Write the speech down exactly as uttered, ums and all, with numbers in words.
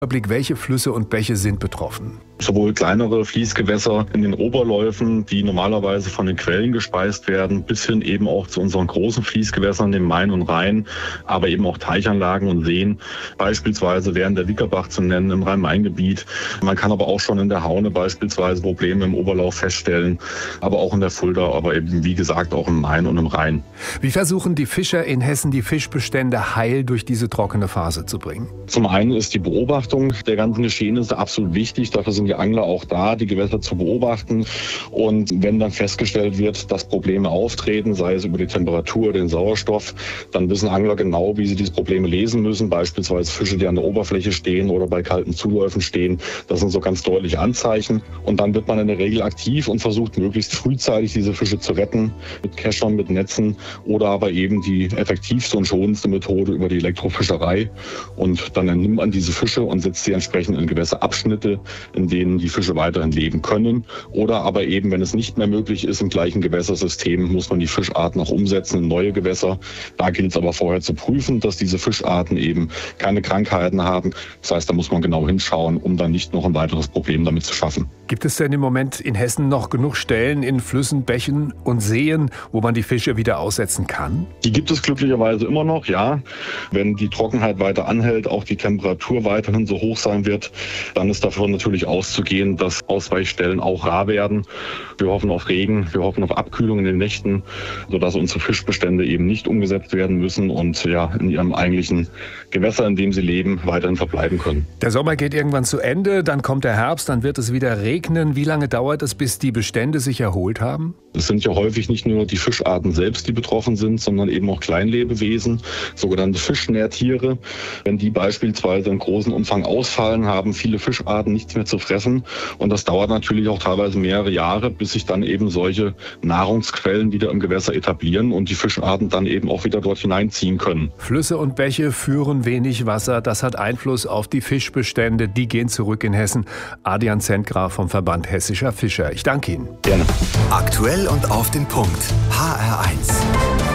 Überblick, welche Flüsse und Bäche sind betroffen? Sowohl kleinere Fließgewässer in den Oberläufen, die normalerweise von den Quellen gespeist werden, bis hin eben auch zu unseren großen Fließgewässern, dem Main und Rhein, aber eben auch Teichanlagen und Seen, beispielsweise während der Wickerbach zu nennen im Rhein-Main-Gebiet. Man kann aber auch schon in der Haune beispielsweise Probleme im Oberlauf feststellen, aber auch in der Fulda, aber eben wie gesagt auch im Main und im Rhein. Wie versuchen die Fischer in Hessen, die Fischbestände heil durch diese trockene Phase zu bringen? Zum einen ist die Beobachtung der ganzen Geschehnisse absolut wichtig. Dafür sind die Angler auch da, die Gewässer zu beobachten. Und wenn dann festgestellt wird, dass Probleme auftreten, sei es über die Temperatur, den Sauerstoff, dann wissen Angler genau, wie sie diese Probleme lesen müssen. Beispielsweise Fische, die an der Oberfläche stehen oder bei kalten Zuläufen stehen. Das sind so ganz deutliche Anzeichen. Und dann wird man in der Regel aktiv und versucht möglichst frühzeitig diese Fische zu retten. Mit Keschern, mit Netzen oder aber eben die effektivste und schonendste Methode über die Elektrofischerei. Und dann nimmt man diese Fische und setzt sie entsprechend in Gewässerabschnitte, in denen die Fische weiterhin leben können. Oder aber eben, wenn es nicht mehr möglich ist, im gleichen Gewässersystem muss man die Fischarten auch umsetzen in neue Gewässer. Da gilt es aber vorher zu prüfen, dass diese Fischarten eben keine Krankheiten haben. Das heißt, da muss man genau hinschauen, um dann nicht noch ein weiteres Problem damit zu schaffen. Gibt es denn im Moment in Hessen noch genug Stellen in Flüssen, Bächen und Seen, wo man die Fische wieder aussetzen kann? Die gibt es glücklicherweise immer noch, ja. Wenn die Trockenheit weiter anhält, auch die Temperatur weiterhin so hoch sein wird, dann ist davon natürlich auszugehen, dass Ausweichstellen auch rar werden. Wir hoffen auf Regen, wir hoffen auf Abkühlung in den Nächten, sodass unsere Fischbestände eben nicht umgesetzt werden müssen und ja in ihrem eigentlichen Gewässer, in dem sie leben, weiterhin verbleiben können. Der Sommer geht irgendwann zu Ende, dann kommt der Herbst, dann wird es wieder regnen. Wie lange dauert es, bis die Bestände sich erholt haben? Es sind ja häufig nicht nur die Fischarten selbst, die betroffen sind, sondern eben auch Kleinlebewesen, sogenannte Fischnährtiere. Wenn die beispielsweise in großem Umfang ausfallen, haben viele Fischarten nichts mehr zu fressen. Und das dauert natürlich auch teilweise mehrere Jahre, bis sich dann eben solche Nahrungsquellen wieder im Gewässer etablieren und die Fischarten dann eben auch wieder dort hineinziehen können. Flüsse und Bäche führen wenig Wasser. Das hat Einfluss auf die Fischbestände. Die gehen zurück in Hessen. Adrian Zentgraf vom Verband Hessischer Fischer. Ich danke Ihnen. Gerne. Aktuell und auf den Punkt. H R eins.